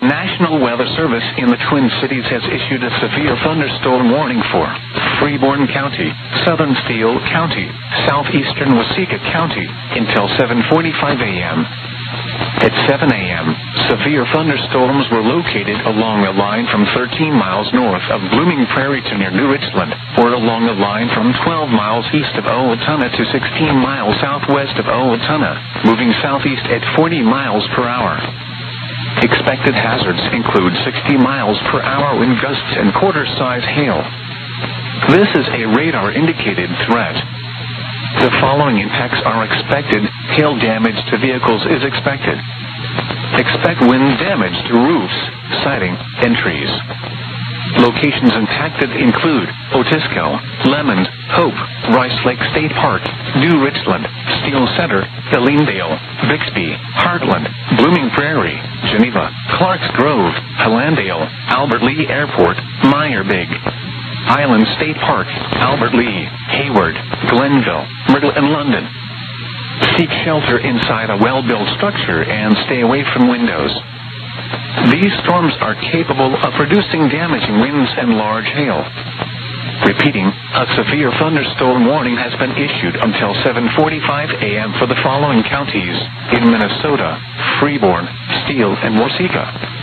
National Weather Service in the Twin Cities has issued a severe thunderstorm warning for Freeborn County, Southern Steele County, southeastern Waseca County until 7:45 a.m. At 7 a.m., severe thunderstorms were located along a line from 13 miles north of Blooming Prairie to near New Richland, or along a line from 12 miles east of Owatonna to 16 miles southwest of Owatonna, moving southeast at 40 miles per hour. Expected hazards include 60 miles per hour wind gusts and quarter-size hail. This is a radar-indicated threat. The following impacts are expected. Hail damage to vehicles is expected. Expect wind damage to roofs, siding, and trees. Locations impacted include Otisco, Lemond, Hope, Rice Lake State Park, New Richland, Steele Center, Elleendale, Bixby, Heartland, Blooming Prairie, Geneva, Clarks Grove, Hallandale, Albert Lea Airport, Meyerbeek, Island State Park, Albert Lea, Hayward, Glenville, Myrtle, and London. Seek shelter inside a well-built structure and stay away from windows. These storms are capable of producing damaging winds and large hail. Repeating, a severe thunderstorm warning has been issued until 7:45 a.m. for the following counties in Minnesota: Freeborn, Steele, and Waseca.